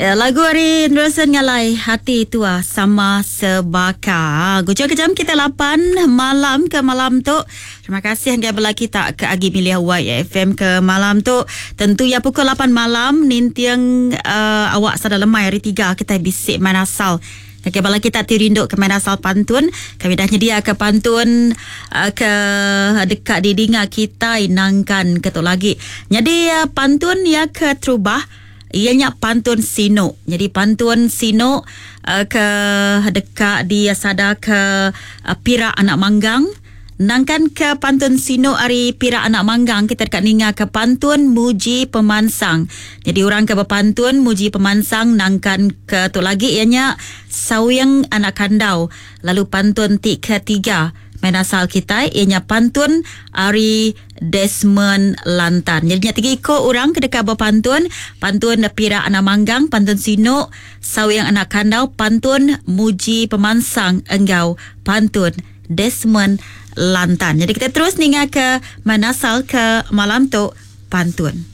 Lagu hari Indrosen ngalai hati tua sama sebaka. Gujur kejam kita 8 malam ke malam tu. Terima kasih yang bela kita ke agi milih YFM ke malam tu. Tentu ya pukul 8 malam nintiang awak sada lemai hari 3 kita bisik main asal. Kakek bala kita tirinduk ke main asal pantun. Kami dah nyedia ke pantun ke dekat di dinga kita inangkan ketuk lagi. Jadi pantun ya ke terubah. Ianya pantun Sino. Jadi pantun Sino ke dekat di Sada ke Pira Anak Manggang. Nangkan ke pantun Sino ari Pira Anak Manggang kita dekat ninga ke pantun Muji Pemansang. Jadi orang ke pantun Muji Pemansang nangkan ke tu lagi ianya Sawyang Anak Kandau. Lalu pantun ketiga main asal kita ianya pantun Ari Desmond Lantan. Jadi tiga ikut orang kedekat berpantun. Pantun Pira Anak Manggang, pantun Sino, Sawyang Anak Kandau, pantun Muji Pemansang Enggau, pantun Desmond Lantan. Jadi kita terus ninga ke main asal ke malam tu pantun.